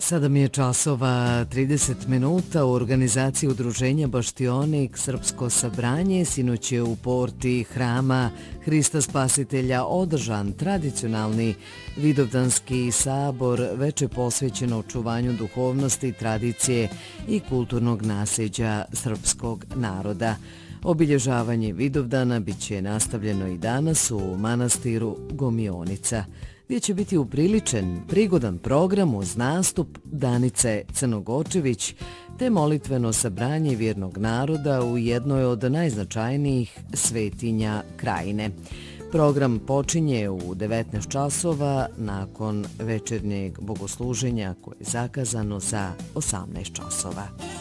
Sada mi je časova 30 minuta. U organizaciji udruženja Baštionik Srpsko sabranje sinoć je u porti hrama Hrista Spasitelja održan tradicionalni vidovdanski sabor, veče posvećeno očuvanju duhovnosti, tradicije i kulturnog nasljeđa srpskog naroda. Obilježavanje Vidovdana bit će nastavljeno i danas u manastiru Gomionica, gdje će biti upriličen prigodan program uz nastup Danice Crnogočević te molitveno sabranje vjernog naroda u jednoj od najznačajnijih svetinja krajine. Program počinje u 19 časova nakon večernjeg bogosluženja koje je zakazano za 18 časova.